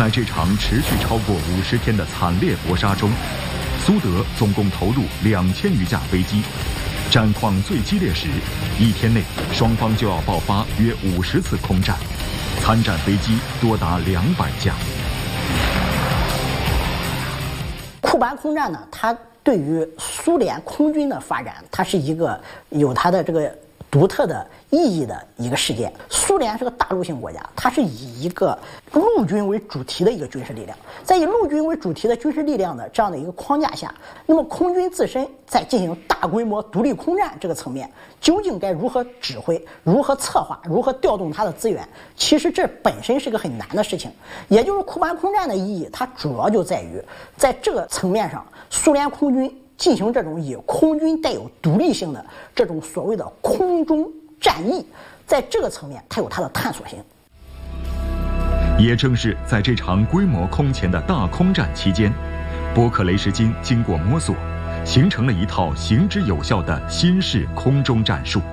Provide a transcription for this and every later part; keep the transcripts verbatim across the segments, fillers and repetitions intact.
在这场持续超过五十天的惨烈搏杀中，苏德总共投入两千余架飞机。战况最激烈时，一天内双方就要爆发约五十次空战，参战飞机多达两百架。 库班空战呢，它对于苏联空军的发展，它是一个有它的这个独特的意义的一个事件。苏联是个大陆性国家，它是以一个陆军为主题的一个军事力量，在以陆军为主题的军事力量的这样的一个框架下，那么空军自身在进行大规模独立空战这个层面，究竟该如何指挥、如何策划、如何调动它的资源，其实这本身是个很难的事情。也就是库班空战的意义，它主要就在于在这个层面上，苏联空军进行这种以空军带有独立性的这种所谓的空中战役，在这个层面它有它的探索性。 也正是在这场规模空前的大空战期间，波克雷什金经过摸索，形成了一套行之有效的新式空中战术。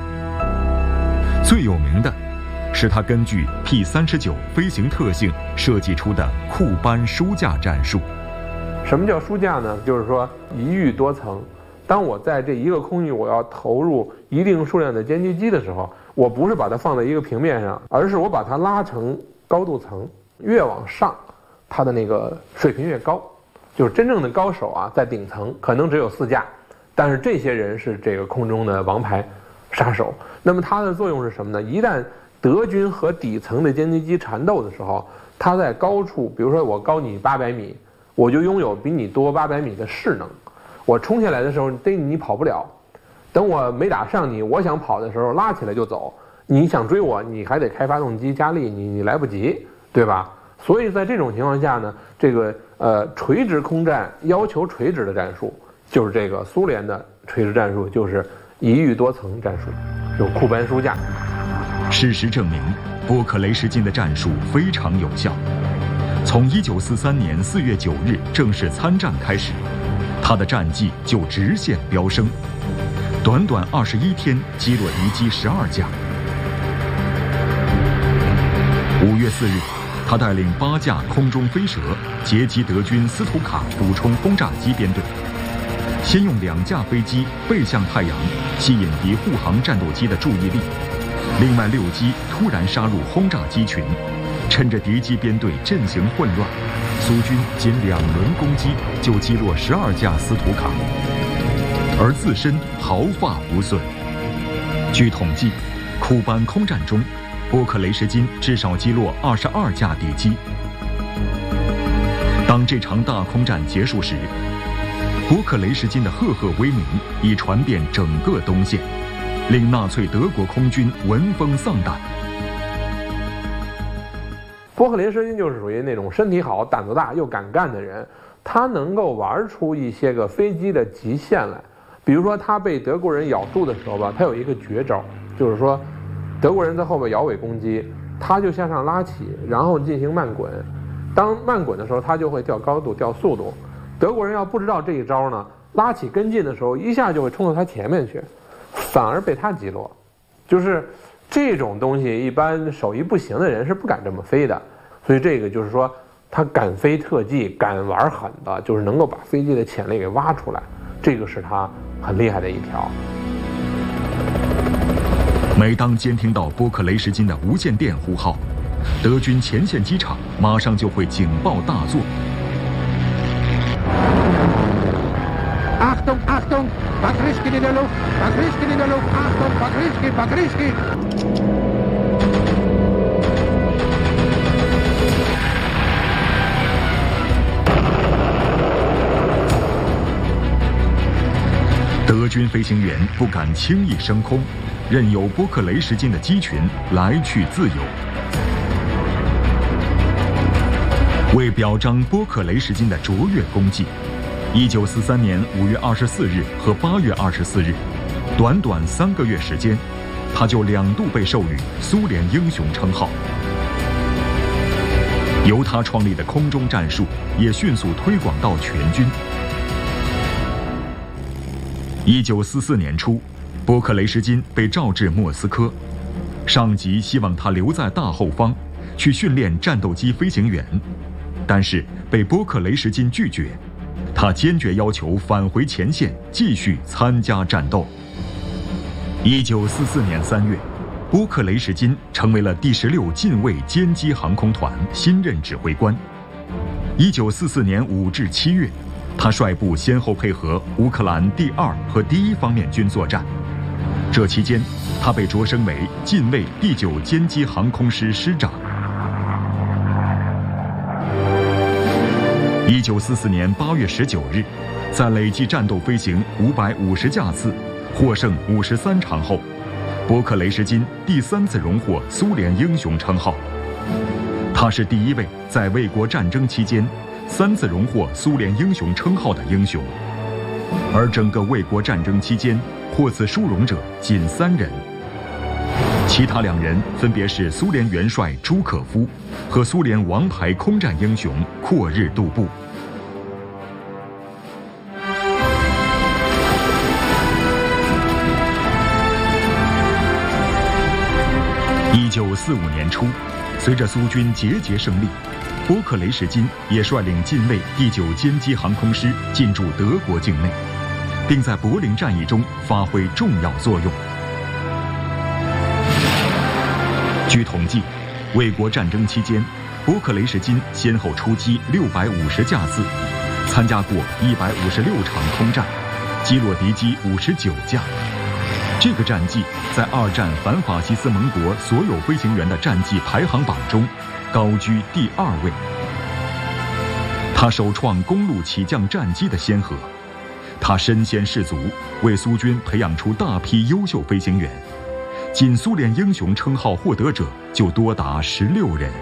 最有名的是他根据 P 三十九 飞行特性设计出的库班书架战术。 什么叫书架呢？就是说一域多层。当我在这一个空域我要投入一定数量的歼击机的时候，我不是把它放在一个平面上，而是我把它拉成高度层，越往上，它的那个水平越高。就是真正的高手啊，在顶层可能只有四架，但是这些人是这个空中的王牌杀手。那么它的作用是什么呢？一旦德军和底层的歼击机缠斗的时候，它在高处，比如说我高你八百米，我就拥有比你多八百米的势能。我冲下来的时候逮你跑不了，等我没打上你，我想跑的时候拉起来就走，你想追我你还得开发动机加力，你你来不及，对吧？所以在这种情况下呢，这个呃垂直空战要求垂直的战术，就是这个苏联的垂直战术，就是一域多层战术，有库班书架。 事实证明，波克雷什金的战术非常有效。从一九四三年四月九日正式参战开始，他的战绩就直线飙升，短短二十一天击落敌机十二架。五月四日，他带领八架空中飞蛇截击德军斯图卡补充轰炸机编队，先用两架飞机背向太阳，吸引敌护航战斗机的注意力，另外六机突然杀入轰炸机群，趁着敌机编队阵型混乱，苏军仅两轮攻击就击落十二架斯图卡，而自身毫发无损。据统计，库班空战中，波克雷什金至少击落二十二架敌机。当这场大空战结束时，波克雷什金的赫赫威名已传遍整个东线，令纳粹德国空军闻风丧胆。 波克雷什金就是属于那种身体好、胆子大又敢干的人，他能够玩出一些个飞机的极限来。比如说，他被德国人咬住的时候吧，他有一个绝招，就是说，德国人在后边摇尾攻击，他就向上拉起，然后进行慢滚。当慢滚的时候，他就会调高度、调速度。德国人要不知道这一招呢，拉起跟进的时候，一下就会冲到他前面去，反而被他击落。就是这种东西，一般手艺不行的人是不敢这么飞的。所以这个就是说，他敢飞特技、敢玩狠的，就是能够把飞机的潜力给挖出来，这个是他很厉害的一条。 每当监听到波克雷什金的无线电呼号，德军前线机场马上就会警报大作。 Achtung, Achtung, Bakrischkin in der Luft, Bakrischkin in der Luft, Achtung, Bakrischkin, Bakrischkin. 德军飞行员不敢轻易升空，任由波克雷什金的机群来去自由。为表彰波克雷什金的卓越功绩，一九四三年五月二十四日和八月二十四日，短短三个月时间，他就两度被授予苏联英雄称号。由他创立的空中战术也迅速推广到全军。一九四四年初，波克雷什金被召至莫斯科，上级希望他留在大后方， 去训练战斗机飞行员，但是被波克雷什金拒绝。他坚决要求返回前线，继续参加战斗。一九四四年三月，波克雷什金成为了第十六近卫歼击航空团新任指挥官。一九四四年五至七月，他率部先后配合乌克兰第二和第一方面军作战。这期间，他被擢升为近卫第九歼击航空师师长。一九四四年八月十九日，在累计战斗飞行五百五十架次，获胜五十三场后，波克雷什金第三次荣获苏联英雄称号。他是第一位在卫国战争期间三次荣获苏联英雄称号的英雄，而整个卫国战争期间获此殊荣者仅三人，其他两人分别是苏联元帅朱可夫和苏联王牌空战英雄阔日杜布。一九四五年初，随着苏军节节胜利，波克雷什金也率领近卫第九歼击航空师进驻德国境内，并在柏林战役中发挥重要作用。据统计，卫国战争期间，波克雷什金先后出击六百五十架次，参加过一百五十六场空战，击落敌机五十九架。这个战绩在二战反法西斯盟国所有飞行员的战绩排行榜中高居第二位。他首创公路起降战机的先河，他身先士卒，为苏军培养出大批优秀飞行员，仅苏联英雄称号获得者就多达十六人。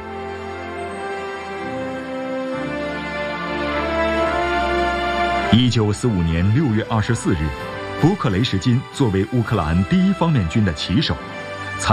一九四五年六月二十四日，波克雷什金作为乌克兰第一方面军的旗手，